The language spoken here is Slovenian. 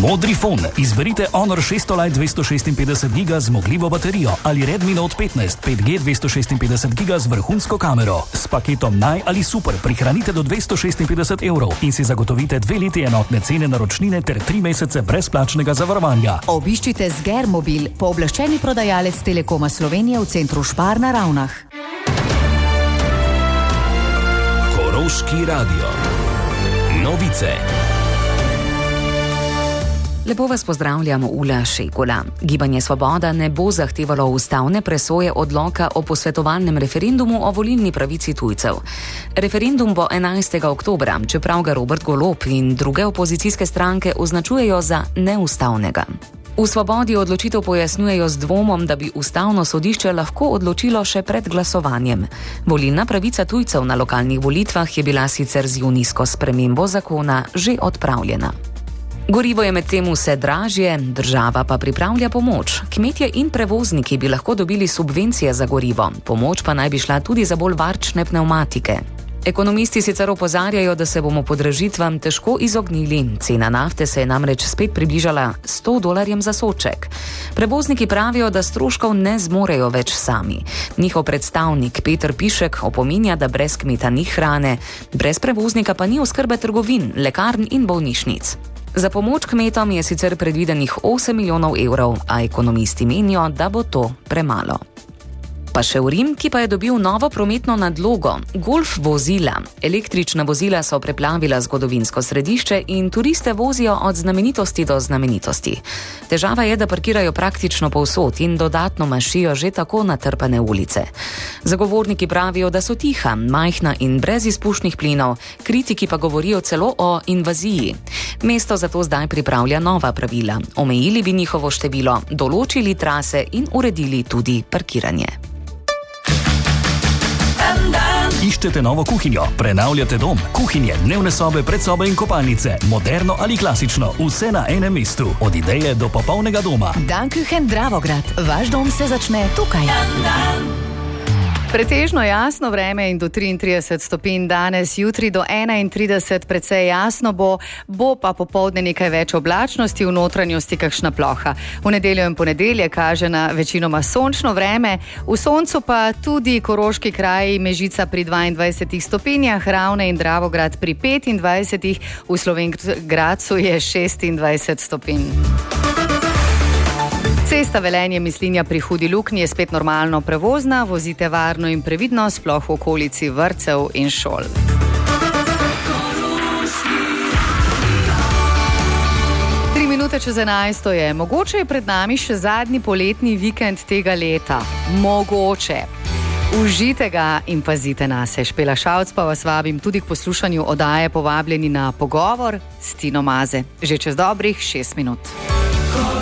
Modri fon. Izberite Honor 600 Lite 256 GB z zmogljivo baterijo ali Redmi Note 15 5G 256 GB z vrhunsko kamero. S paketom Naj ali Super prihranite do 256 evrov in si zagotovite 2 leti enotne cene naročnine ter 3 mesece brezplačnega zavarovanja. Obiščite Sgermobil, pooblaščeni prodajalec Telekoma Slovenije v centru Špar na Ravnah. Koroški radio. Novice. Lepo vas pozdravljam, Ula Šekula. Gibanje Svoboda ne bo zahtevalo ustavne presoje odloka o posvetovalnem referendumu o volilni pravici tujcev. Referendum bo 11. oktobra, čeprav ga Robert Golob in druge opozicijske stranke označujejo za neustavnega. V Svobodi odločitev pojasnjujejo z dvomom, da bi ustavno sodišče lahko odločilo še pred glasovanjem. Volilna pravica tujcev na lokalnih volitvah je bila sicer z junijsko spremembo zakona že odpravljena. Gorivo je medtem vse dražje, država pa pripravlja pomoč. Kmetje in prevozniki bi lahko dobili subvencije za gorivo, pomoč pa naj bi šla tudi za bolj varčne pnevmatike. Ekonomisti sicer opozarjajo, da se bomo podražitvam težko izognili. Cena nafte se je namreč spet približala $100 za sodček. Prevozniki pravijo, da stroškov ne zmorejo več sami. Njihov predstavnik Peter Pišek opominja, da brez kmeta ni hrane, brez prevoznika pa ni oskrbe trgovin, lekarn in bolnišnic. Za pomoč kmetom je sicer predvidenih 8 milijonov evrov, a ekonomisti menijo, da bo to premalo. Pa še v Rim, ki pa je dobil novo prometno nadlogo, golf vozila. Električna vozila so preplavila zgodovinsko središče in turiste vozijo od znamenitosti do znamenitosti. Težava je, da parkirajo praktično povsod in dodatno mašijo že tako natrpane ulice. Zagovorniki pravijo, da so tiha, majhna in brez izpušnih plinov, kritiki pa govorijo celo o invaziji. Mesto zato zdaj pripravlja nova pravila. Omejili bi njihovo število, določili trase in uredili tudi parkiranje. Iščete novo kuhinjo, prenavljate dom, kuhinje, dnevne sobe, predsobe in kopalnice, moderno ali klasično, vse na enem mestu, od ideje do popolnega doma. Danküchen Dravograd, vaš dom se začne tukaj. Pretežno jasno vreme in do 33 stopinj danes, jutri do 31 precej jasno bo pa popoldne nekaj več oblačnosti, v notranjosti kakšna ploha. V nedeljo in ponedeljek kaže na večinoma sončno vreme, v soncu pa tudi koroški kraj, Mežica pri 22 stopinjah, Ravne in Dravograd pri 25, v Slovenj Gradcu je 26 stopinj. Cesta Velenje-Mislinja pri Hudi Luknji je spet normalno prevozna, vozite varno in previdno, sploh v okolici vrtcev in šol. Minute čez 11 je. Mogoče je pred nami še zadnji poletni vikend tega leta. Mogoče. Užite ga in pazite nase. Špela Šavc pa vas vabim tudi k poslušanju oddaje Povabljeni na pogovor s Tino Maze. Že čez dobrih 6 minut.